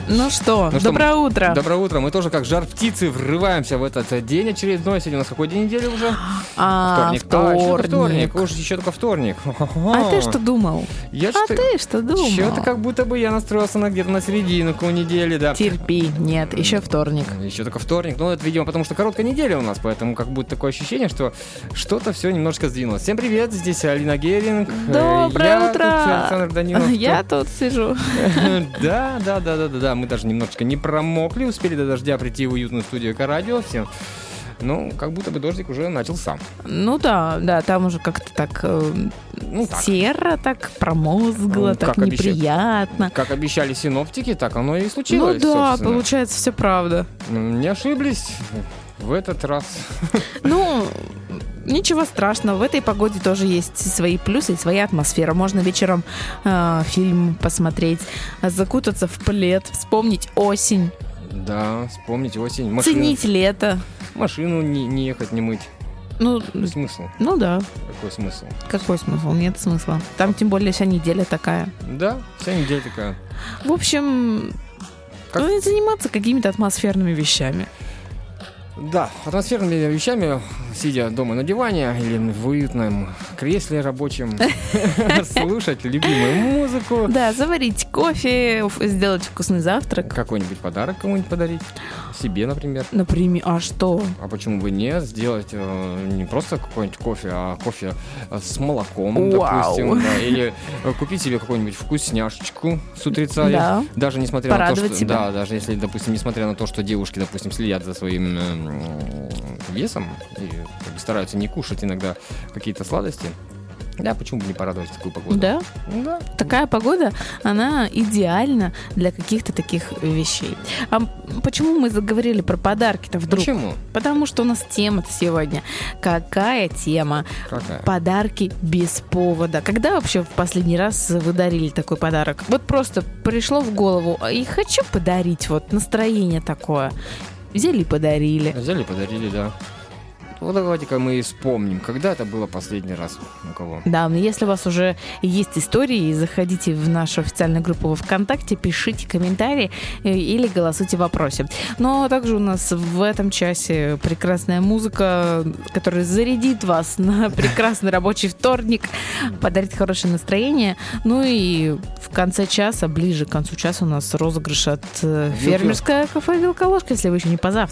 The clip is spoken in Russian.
Ну что, доброе утро. Доброе утро. Мы тоже как жар птицы врываемся в этот день очередной. Сегодня у нас какой день недели уже? Вторник. Вторник. Уж еще только вторник. А ты что думал? Ты что думал? Что-то как будто бы я настроился где-то на серединку недели, да. Терпи, нет, еще вторник. Еще только вторник. Ну, это, видимо, потому что короткая неделя у нас, поэтому как будто такое ощущение, что что-то все немножко сдвинулось. Всем привет, здесь Алина Геринг. Доброе утро. Александр Данилов. Я тут сижу. Да. Мы даже немножечко не промокли, успели до дождя прийти в уютную студию Эко-радио. Всем. Ну, как будто бы дождик уже начался. Ну да, там уже как-то так, серо, так промозгло, так неприятно. Как обещали синоптики, так оно и случилось. Ну да, собственно. Получается, все правда. Не ошиблись в этот раз. Ну, ничего страшного, в этой погоде тоже есть свои плюсы и своя атмосфера. Можно вечером фильм посмотреть, закутаться в плед, вспомнить осень. Да, вспомнить осень. Ценить лето. Машину не ехать, не мыть. Ну, смысл? Ну да. Какой смысл? Нет смысла. Там тем более вся неделя такая. Да, вся неделя такая. В общем, заниматься какими-то атмосферными вещами. Да, атмосферными вещами, сидя дома на диване или в уютном кресле рабочем, слушать любимую музыку. Да, заварить кофе, сделать вкусный завтрак. Какой-нибудь подарок кому-нибудь подарить. Себе, например. А что? А почему бы не сделать не просто какой-нибудь кофе, а кофе с молоком, допустим. Да, или купить себе какую-нибудь вкусняшечку с утреца. Да. Даже несмотря на то, что... себя. Да, даже если, допустим, несмотря на то, что девушки, допустим, следят за своим весом и стараются не кушать иногда какие-то сладости. Да, почему бы не порадовать такую погоду? Да? Да. Такая погода, она идеальна для каких-то таких вещей. А почему мы заговорили про подарки-то вдруг? Почему? Потому что у нас тема-то сегодня. Какая тема? Какая? Подарки без повода. Когда вообще в последний раз вы дарили такой подарок? Вот просто пришло в голову, и хочу подарить, вот настроение такое. Взяли и подарили. Да. Вот давайте-ка мы и вспомним, когда это было последний раз у кого. Да, но если у вас уже есть истории, заходите в нашу официальную группу во ВКонтакте, пишите комментарии или голосуйте в вопросе. Но также у нас в этом часе прекрасная музыка, которая зарядит вас на прекрасный рабочий вторник, подарит хорошее настроение. Ну и в конце часа, ближе к концу часа у нас розыгрыш от фермерское кафе «Вилка-ложка», если вы еще не позавтракали.